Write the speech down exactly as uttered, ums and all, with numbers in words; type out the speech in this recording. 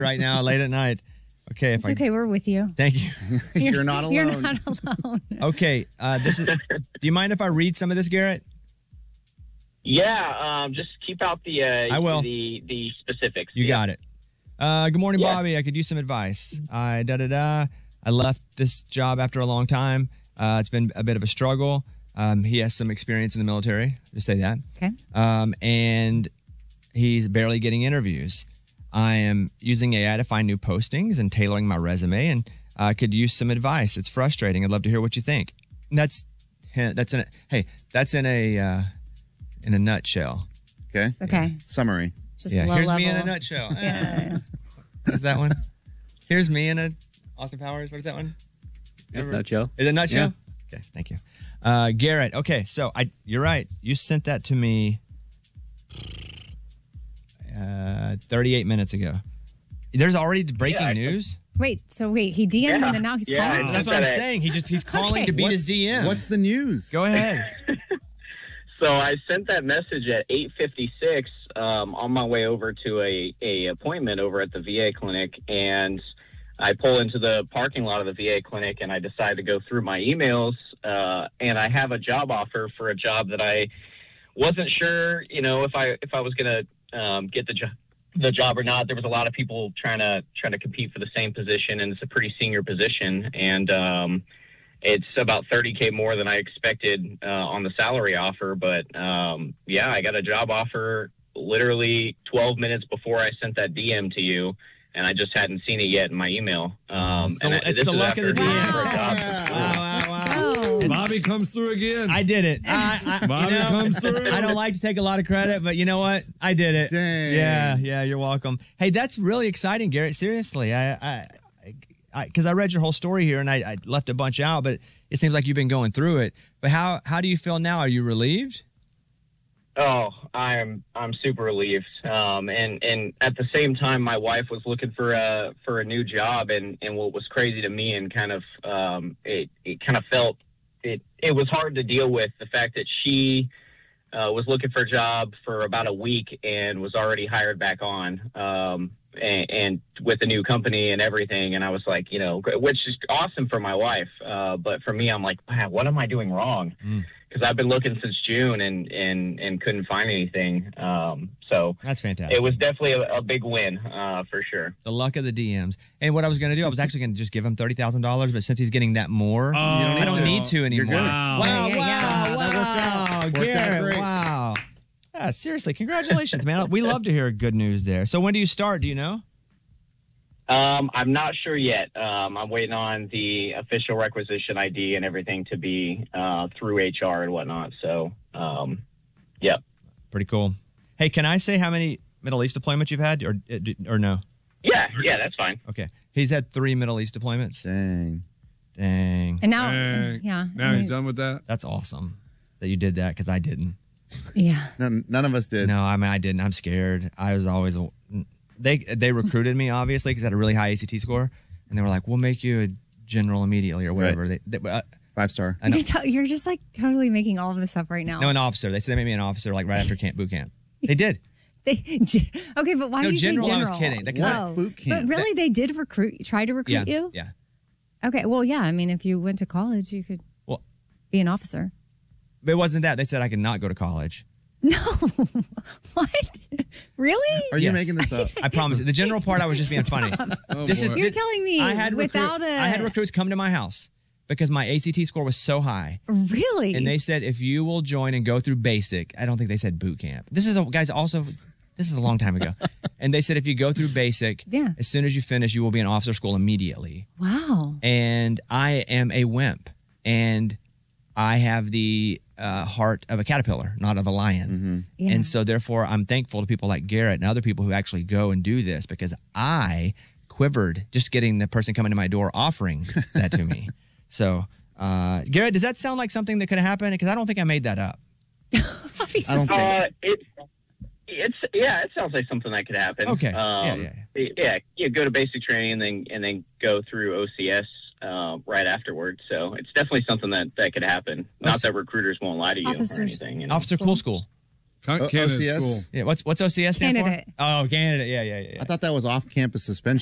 right now, late at night. Okay, if It's I, okay. We're with you. Thank you. You're not alone. You're not alone. Okay, uh, this is. Do you mind if I read some of this, Garrett? Yeah, um, just keep out the uh, I will. the the specifics. You yeah. got it. Uh, good morning, Yeah. Bobby. I could use some advice. I da da da. I left this job after a long time. Uh, it's been a bit of a struggle. Um, he has some experience in the military. Just say that. Okay. Um, and he's barely getting interviews. I am using A I to find new postings and tailoring my resume, and I could use some advice. It's frustrating. I'd love to hear what you think. And that's that's in a, hey, that's in a uh, in a nutshell. Okay. Okay. Summary. Just Yeah, low here's level. me in a nutshell. Yeah. Is that one? Here's me in a Austin Powers. What is that one? It's Remember? nutshell. Is it nutshell? Okay, thank you. Uh, Garrett, okay, so I you're right. You sent that to me uh, thirty-eight minutes ago. There's already breaking Yeah, I- news? Wait, so wait, he D M'd Yeah. and then now he's Yeah, calling. I That's sent what I'm that- saying. He just he's calling Okay. to beat What's- his D M. What's the news? Go ahead. So I sent that message at eight fifty-six um, on my way over to a, a appointment over at the V A clinic, and I pull into the parking lot of the V A clinic, and I decide to go through my emails, uh, and I have a job offer for a job that I wasn't sure, you know, if I if I was going to um, get the job the job or not. There was a lot of people trying to trying to compete for the same position, and it's a pretty senior position, and um, it's about thirty K more than I expected uh, on the salary offer. But um, yeah, I got a job offer literally twelve minutes before I sent that D M to you, and I just hadn't seen it yet in my email. Um, It's the- and I- it's this the is luck of after the applying D M. for a job. Wow, wow, wow. Oh. Bobby comes through again. I did it. I, I, Bobby you know, comes through. I don't like to take a lot of credit, but you know what? I did it. Dang. Yeah, yeah, you're welcome. Hey, that's really exciting, Garrett. Seriously. I, I, I, because I read your whole story here and I, I left a bunch out, but it seems like you've been going through it. But how, how do you feel now? Are you relieved? Oh, I'm I'm super relieved. Um, and and at the same time, my wife was looking for a for a new job, and, and what was crazy to me, and kind of um, it it kind of felt it it was hard to deal with the fact that she uh, was looking for a job for about a week and was already hired back on, um, and, and with a new company and everything. And I was like, you know, which is awesome for my wife, uh, but for me, I'm like, wow, what am I doing wrong? Mm. Because I've been looking since June and, and, and couldn't find anything. Um, so That's fantastic. it was definitely a, a big win uh, for sure. The luck of the D Ms. And what I was going to do, I was actually going to just give him thirty thousand dollars, but since he's getting that more, Oh, I don't need to anymore. You're good. Wow. Wow, Yeah, yeah, yeah. wow, That worked out. wow. Worked out Garrett, great. wow. Yeah, seriously, congratulations, man. We love to hear good news there. So when do you start? Do you know? Um, I'm not sure yet. Um, I'm waiting on the official requisition I D and everything to be uh, through H R and whatnot. So, um, yeah. Pretty cool. Hey, can I say how many Middle East deployments you've had, or or no? Yeah, yeah, that's fine. Okay, he's had three Middle East deployments. Dang. Dang, And now, Dang. yeah. Now he's done with that. that's awesome that you did that because I didn't. Yeah. None, none of us did. No, I mean I didn't. I'm scared. I was always they they recruited me obviously because I had a really high A C T score, and they were like, "We'll make you a general immediately or whatever." Right. They, they uh, Five star. I know. You're, to- you're just like totally making all of this up right now. No, an officer. They said they made me an officer like right after camp boot camp. They did. They, okay, but why No, did you general, say I general? was kidding. That- 'cause What? Oh, Boot camp? But really, they did recruit, try to recruit Yeah, you? yeah. Okay, well, yeah. I mean, if you went to college, you could Well, be an officer. but it wasn't that. They said I could not go to college. No. What? Really? Are you Yes. making this up? I promise. The general part, I was just being funny. Oh, This is boy. You're thi- telling me I had recruit- without a- I had recruits come to my house because my A C T score was so high. Really? And they said, if you will join and go through basic, I don't think they said boot camp. This is a, guys, also, this is a long time ago. And they said, if you go through basic, Yeah. as soon as you finish, you will be in officer school immediately. Wow. And I am a wimp. And I have the uh, heart of a caterpillar, not of a lion. Yeah. And so, therefore, I'm thankful to people like Garrett and other people who actually go and do this because I quivered just getting the person coming to my door offering that to me. So, uh, Garrett, does that sound like something that could happen? Because I don't think I made that up. I don't think so. Uh, it, it's yeah, it sounds like something that could happen. Okay. Um, Yeah, yeah, yeah. Yeah, go to basic training and then and then go through O C S uh, right afterwards. So it's definitely something that, that could happen. Not Officer- that recruiters won't lie to you or Officers- anything. You know? Officer Cool School. Con- O- candidate O C S? school. Yeah, what's what's O C S stand Candidate. for? Oh, candidate. Yeah, yeah, yeah. yeah. I thought that was off-campus suspension.